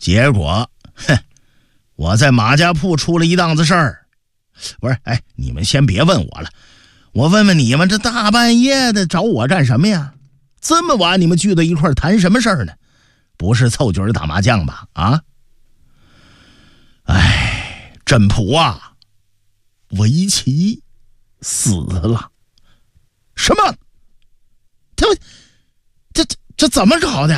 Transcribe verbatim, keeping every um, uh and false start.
结果，哼，我在马家铺出了一档子事儿。不是，哎，你们先别问我了，我问问你们，这大半夜的找我干什么呀？这么晚你们聚在一块儿谈什么事儿呢？不是凑局打麻将吧？啊？哎，振普啊，围棋死了。什么？这这这这怎么搞的？